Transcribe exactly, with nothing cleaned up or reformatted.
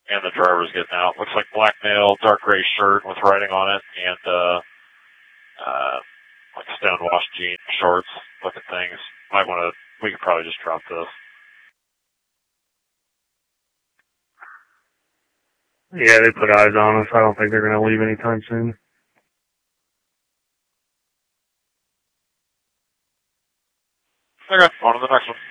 and the driver's getting out. Looks like black male, dark gray shirt with writing on it, and uh, uh, like stonewashed jeans, shorts, looking things. Might want to, we could probably just drop this. Yeah, they put eyes on us. I don't think they're going to leave anytime soon. Okay, on to the next one.